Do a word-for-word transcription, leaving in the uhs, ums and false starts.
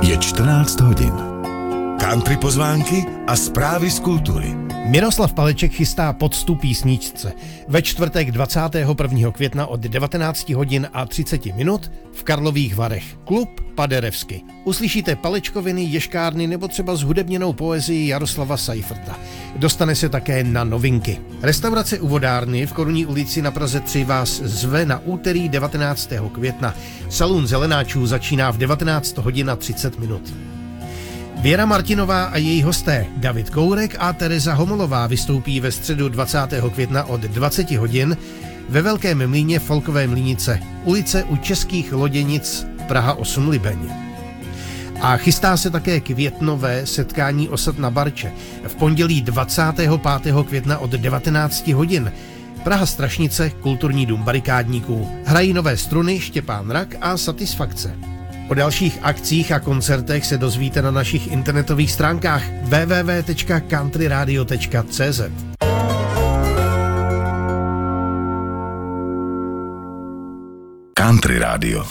Je čtrnáct hodin. Country pozvánky a zprávy z kultury. Miroslav Paleček chystá poctu písničce. Ve čtvrtek dvacátého prvního května od devatenáct hodin a třicet minut v Karlových Varech. Klub Paderewsky. Uslyšíte Palečkoviny, ješkárny nebo třeba zhudebněnou poezii Jaroslava Seiferta. Dostane se také na novinky. Restaurace u Vodárny v Korunní ulici na Praze tři vás zve na úterý devatenáctého května. Salon zelenáčů začíná v devatenáct hodin a třicet minut. Věra Martinová a její hosté David Kourek a Tereza Homolová vystoupí ve středu dvacátého května od dvacet hodin ve Velkém mlýně Folkové Mlýnice, ulice u Českých Loděnic, Praha osm Libeň. A chystá se také květnové setkání osad na Barče v pondělí dvacátého pátého května od devatenáct hodin. Praha Strašnice, Kulturní dům barikádníků. Hrají nové struny Štěpán Rak a Satisfakce. O dalších akcích a koncertech se dozvíte na našich internetových stránkách w w w tečka country radio tečka c z. Country Radio.